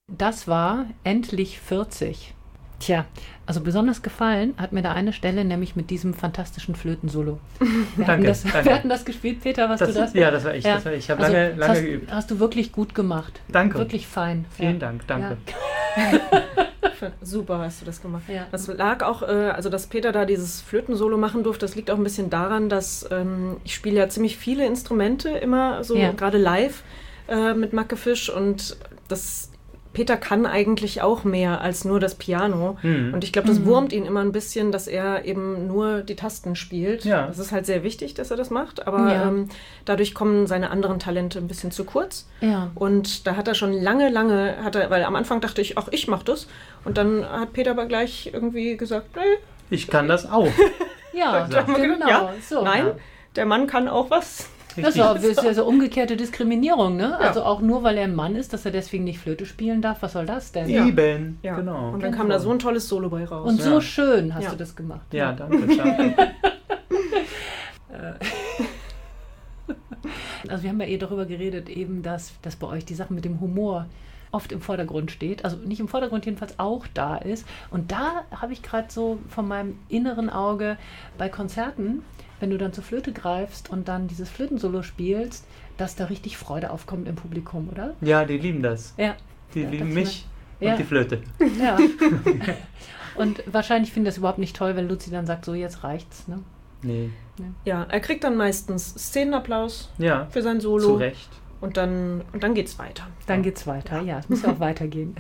Das war endlich 40. Tja, also besonders gefallen hat mir da eine Stelle, nämlich mit diesem fantastischen Flötensolo. Wir hatten das gespielt. Peter, warst du das? Ja, das war ich. Ja. Ich habe lange geübt. Hast du wirklich gut gemacht. Danke. Wirklich fein. Vielen Dank, danke. Ja. Super hast du das gemacht. Ja. Das lag auch, also dass Peter da dieses Flötensolo machen durfte, das liegt auch ein bisschen daran, dass ich spiele ja ziemlich viele Instrumente immer, so gerade live mit Mackefisch, und Peter kann eigentlich auch mehr als nur das Piano. Und ich glaube, das wurmt ihn immer ein bisschen, dass er eben nur die Tasten spielt. Ja. Das ist halt sehr wichtig, dass er das macht, aber dadurch kommen seine anderen Talente ein bisschen zu kurz. Ja. Und da hat er schon lange, weil am Anfang dachte ich, ach, ich mach das. Und dann hat Peter aber gleich irgendwie gesagt, nee. Ich kann das auch. Ja, genau. Ja, so. Nein, der Mann kann auch was. Das ist ja so umgekehrte Diskriminierung, ne? Ja. Also auch nur, weil er ein Mann ist, dass er deswegen nicht Flöte spielen darf. Was soll das denn? Eben, ja. Genau. Und dann kam da so ein tolles Solo bei raus. Und so schön hast du das gemacht. Ja, danke. Also wir haben ja darüber geredet, eben, dass bei euch die Sache mit dem Humor oft im Vordergrund steht. Also nicht im Vordergrund, jedenfalls auch da ist. Und da habe ich gerade so von meinem inneren Auge bei Konzerten, wenn du dann zur Flöte greifst und dann dieses Flötensolo spielst, dass da richtig Freude aufkommt im Publikum, oder? Ja, die lieben das. Ja. Die lieben mich und die Flöte. Ja. Und wahrscheinlich finden das überhaupt nicht toll, wenn Luzi dann sagt, so jetzt reicht's, ne? Nee. Ja, er kriegt dann meistens Szenenapplaus für sein Solo. Zu Recht. Und dann geht's weiter. Dann geht's weiter, ja. Es muss ja auch weitergehen.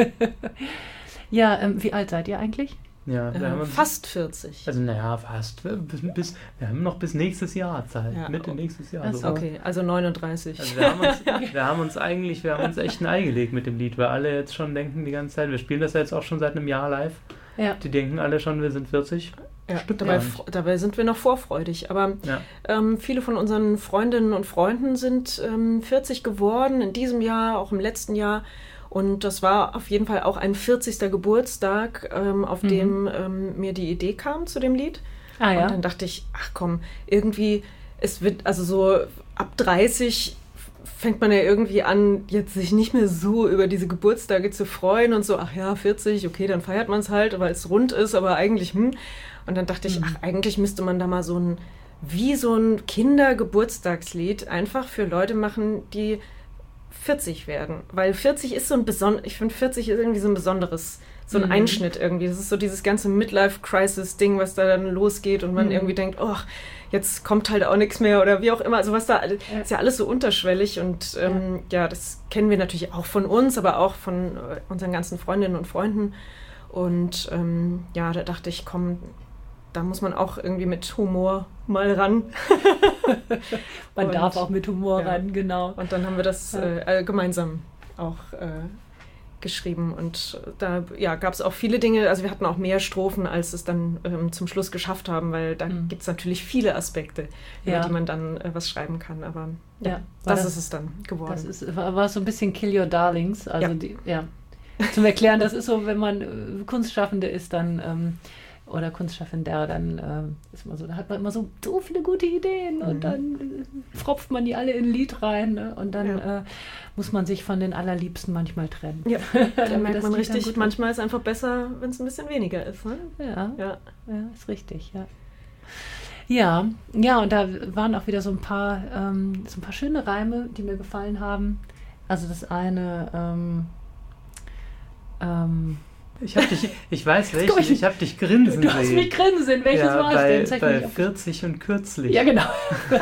Ja, wie alt seid ihr eigentlich? Ja, fast 40. Also fast. Wir haben noch bis nächstes Jahr Zeit. Ja, Mitte nächstes Jahr. So. Okay, also 39. Also wir haben uns echt ein Ei gelegt mit dem Lied, weil alle jetzt schon denken die ganze Zeit, wir spielen das ja jetzt auch schon seit einem Jahr live. Ja. Die denken alle schon, wir sind 40. Ja, dabei sind wir noch vorfreudig. Aber viele von unseren Freundinnen und Freunden sind 40 geworden in diesem Jahr, auch im letzten Jahr. Und das war auf jeden Fall auch ein 40. Geburtstag, auf dem mir die Idee kam zu dem Lied. Ah, ja. Und dann dachte ich, ach komm, irgendwie, es wird, also so ab 30 fängt man ja irgendwie an, jetzt sich nicht mehr so über diese Geburtstage zu freuen und so, ach ja, 40, okay, dann feiert man es halt, weil es rund ist, aber eigentlich, Und dann dachte ich, ach, eigentlich müsste man da mal so ein Kindergeburtstagslied einfach für Leute machen, die 40 werden. Weil 40 ist ich finde 40 ist irgendwie so ein besonderes, so ein Einschnitt irgendwie. Das ist so dieses ganze Midlife-Crisis-Ding, was da dann losgeht und man irgendwie denkt, oh, jetzt kommt halt auch nichts mehr oder wie auch immer. Also was da, ist ja alles so unterschwellig und das kennen wir natürlich auch von uns, aber auch von unseren ganzen Freundinnen und Freunden. Und da dachte ich, komm, da muss man auch irgendwie mit Humor mal ran. Man darf auch mit Humor ran, genau. Und dann haben wir das gemeinsam auch geschrieben. Und da gab es auch viele Dinge, also wir hatten auch mehr Strophen, als es dann zum Schluss geschafft haben, weil da gibt es natürlich viele Aspekte, über die man dann was schreiben kann. Aber das ist es dann geworden. War so ein bisschen Kill Your Darlings. Also zum Erklären, das ist so, wenn man Kunstschaffende ist, dann oder Kunstschaffender, dann ist man so, da hat man immer so viele gute Ideen und dann pfropft man die alle in ein Lied rein, ne? Und dann muss man sich von den Allerliebsten manchmal trennen. Ja, dann merkt man richtig, manchmal ist es einfach besser, wenn es ein bisschen weniger ist. Ne? Ja, ist richtig, ja. Ja, und da waren auch wieder so ein paar schöne Reime, die mir gefallen haben. Also das eine, ich weiß welchen, ich habe dich grinsen sehen. Du hast mich grinsen sehen, welches war es denn? Bei 40 und kürzlich. Ja, genau.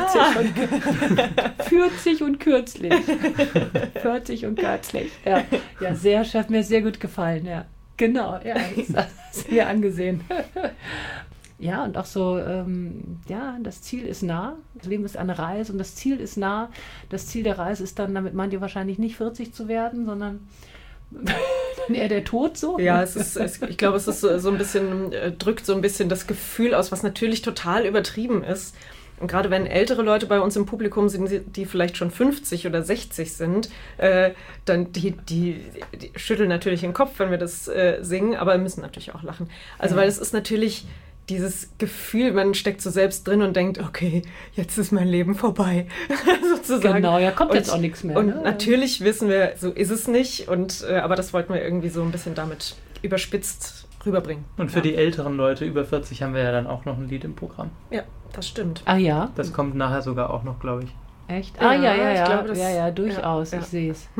40 und kürzlich. 40 und kürzlich. Ja, sehr schön, hat mir sehr gut gefallen, ja. Genau, ja, das hast du mir angesehen. Ja, und auch so, das Ziel ist nah, das Leben ist eine Reise und das Ziel ist nah. Das Ziel der Reise ist dann, damit meint ihr wahrscheinlich nicht 40 zu werden, sondern dann eher der Tod so? Ja, ich glaube, es ist so ein bisschen, drückt so ein bisschen das Gefühl aus, was natürlich total übertrieben ist. Und gerade wenn ältere Leute bei uns im Publikum sind, die vielleicht schon 50 oder 60 sind, dann die schütteln natürlich den Kopf, wenn wir das singen, aber müssen natürlich auch lachen. Also weil es ist natürlich dieses Gefühl, man steckt so selbst drin und denkt, okay, jetzt ist mein Leben vorbei, sozusagen. Genau, ja, kommt jetzt auch nichts mehr. Und natürlich wissen wir, so ist es nicht, aber das wollten wir irgendwie so ein bisschen damit überspitzt rüberbringen. Und für die älteren Leute über 40 haben wir ja dann auch noch ein Lied im Programm. Ja, das stimmt. Ah ja? Das kommt nachher sogar auch noch, glaube ich. Echt? Ah ja, ich glaube, ja, durchaus. Ja. Ich sehe es.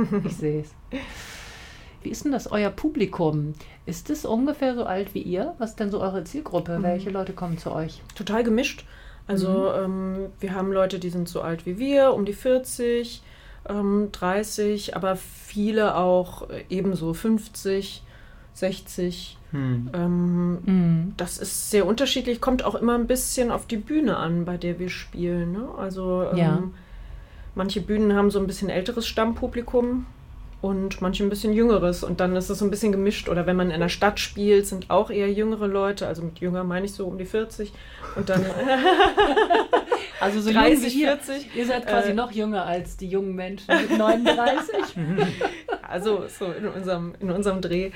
Wie ist denn das, euer Publikum? Ist es ungefähr so alt wie ihr? Was ist denn so eure Zielgruppe? Welche Leute kommen zu euch? Total gemischt. Also wir haben Leute, die sind so alt wie wir, um die 40, 30, aber viele auch ebenso 50, 60. Das ist sehr unterschiedlich, kommt auch immer ein bisschen auf die Bühne an, bei der wir spielen. Ne? Also manche Bühnen haben so ein bisschen älteres Stammpublikum und manche ein bisschen jüngeres. Und dann ist es so ein bisschen gemischt. Oder wenn man in der Stadt spielt, sind auch eher jüngere Leute. Also mit jünger meine ich so um die 40. Und dann also so 30, 40. Ihr seid quasi noch jünger als die jungen Menschen mit 39. Also so in unserem Dreh.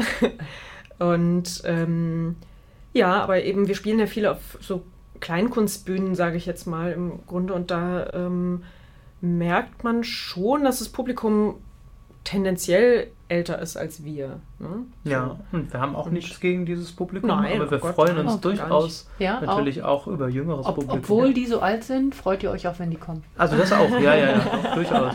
Und aber eben wir spielen ja viel auf so Kleinkunstbühnen, sage ich jetzt mal im Grunde. Und da merkt man schon, dass das Publikum tendenziell älter ist als wir. Ne? Ja, und wir haben auch nichts gegen dieses Publikum, Nein, aber wir freuen uns durchaus natürlich auch über jüngeres Publikum. Obwohl die so alt sind, freut ihr euch auch, wenn die kommen. Also das auch, ja, auch durchaus.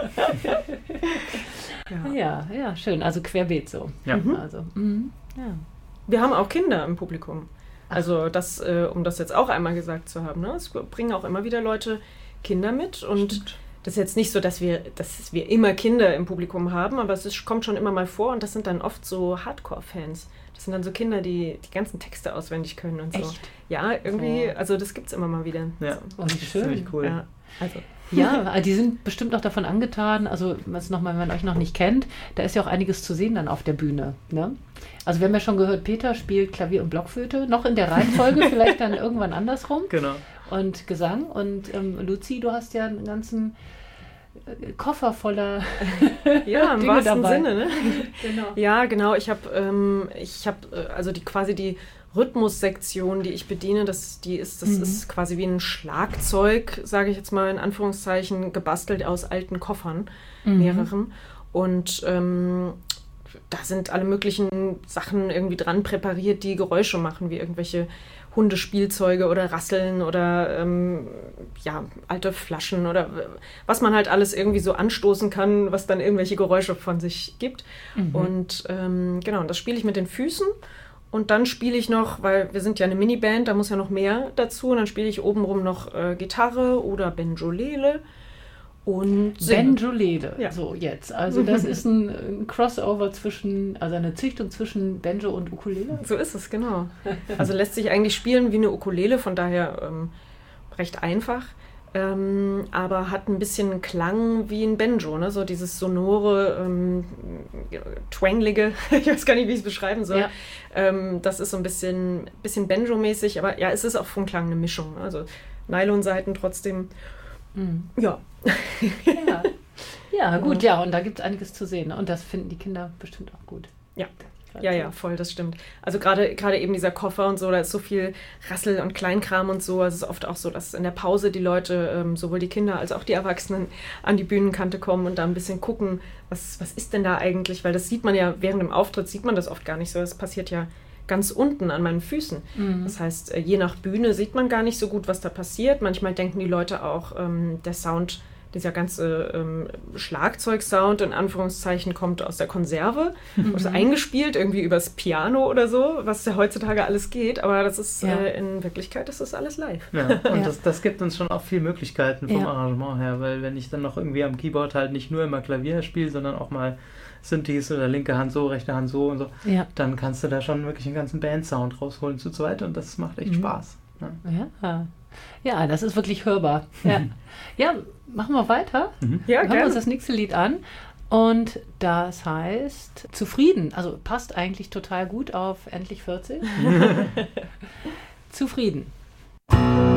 Ja, schön. Also querbeet so. Ja. Also, Wir haben auch Kinder im Publikum. Also das, um das jetzt auch einmal gesagt zu haben. Ne? Es bringen auch immer wieder Leute Kinder mit und Stimmt. das ist jetzt nicht so, dass wir immer Kinder im Publikum haben, aber kommt schon immer mal vor und das sind dann oft so Hardcore-Fans. Das sind dann so Kinder, die die ganzen Texte auswendig können und so. Echt? Ja, irgendwie, also das gibt's immer mal wieder. Ja, oh, wie schön. Ziemlich cool. Ja, also. Ja, die sind bestimmt noch davon angetan, also wenn man euch noch nicht kennt, da ist ja auch einiges zu sehen dann auf der Bühne. Ne? Also wir haben ja schon gehört, Peter spielt Klavier und Blockflöte, noch in der Reihenfolge, vielleicht dann irgendwann andersrum. Genau. Und Gesang. Und Luzi, du hast ja einen ganzen Koffer voller ja, im Dinge wahrsten dabei. Sinne, ne? Genau. Ja, genau. Ich habe also die Rhythmussektion, die ich bediene, das ist quasi wie ein Schlagzeug, sage ich jetzt mal in Anführungszeichen, gebastelt aus alten Koffern, mehreren. Und da sind alle möglichen Sachen irgendwie dran präpariert, die Geräusche machen, wie irgendwelche Hundespielzeuge oder Rasseln oder alte Flaschen oder was man halt alles irgendwie so anstoßen kann, was dann irgendwelche Geräusche von sich gibt. Und und das spiele ich mit den Füßen. Und dann spiele ich noch, weil wir sind ja eine Miniband, da muss ja noch mehr dazu. Und dann spiele ich obenrum noch Gitarre oder Banjolele. Und Banjolele, ja. So jetzt. Also das ist ein Crossover also eine Züchtung zwischen Banjo und Ukulele. So ist es, genau. Also lässt sich eigentlich spielen wie eine Ukulele, von daher recht einfach. Aber hat ein bisschen Klang wie ein Banjo, ne? So dieses sonore, twanglige, ich weiß gar nicht, wie ich es beschreiben soll. Ja. Das ist so ein bisschen Banjo-mäßig, aber ja, es ist auch vom Klang eine Mischung. Also Nylonsaiten trotzdem, ja. Ja, gut, ja, und da gibt es einiges zu sehen. Ne? Und das finden die Kinder bestimmt auch gut. Ja, voll, das stimmt. Also gerade eben dieser Koffer und so, da ist so viel Rassel und Kleinkram und so. Also es ist oft auch so, dass in der Pause die Leute, sowohl die Kinder als auch die Erwachsenen, an die Bühnenkante kommen und da ein bisschen gucken, was ist denn da eigentlich? Weil das sieht man ja, während dem Auftritt sieht man das oft gar nicht so. Das passiert ja ganz unten an meinen Füßen. Das heißt, je nach Bühne sieht man gar nicht so gut, was da passiert. Manchmal denken die Leute auch, der Sound, dieser ganze Schlagzeugsound in Anführungszeichen kommt aus der Konserve, ist eingespielt irgendwie übers Piano oder so, was ja heutzutage alles geht, aber das ist in Wirklichkeit ist das alles live. Ja, und das gibt uns schon auch viel Möglichkeiten vom Arrangement her, weil wenn ich dann noch irgendwie am Keyboard halt nicht nur immer Klavier spiele, sondern auch mal Synthes oder linke Hand so, rechte Hand so und so, dann kannst du da schon wirklich einen ganzen Bandsound rausholen zu zweit und das macht echt Spaß. Ja, das ist wirklich hörbar. Ja, machen wir weiter. Ja, hören wir uns das nächste Lied an. Und das heißt Zufrieden. Also passt eigentlich total gut auf Endlich 40. Zufrieden.